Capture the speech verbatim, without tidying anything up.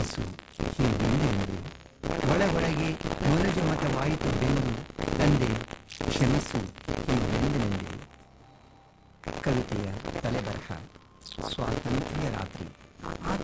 ಮನಸ್ಸು ಹೀಗೆಂದೆಂದು ಒಳ ಒಳಗೆ ಮನೋಜಮತವಾಯಿತು ಬೆಂದು ತಂದೆ ಕ್ಷಮಿಸು ಹೀಗೆಂದೆಂದೆ. ಕವಿತೆಯ ತಲೆಬರಹ ಸ್ವಾತಂತ್ರ್ಯ ರಾತ್ರಿ.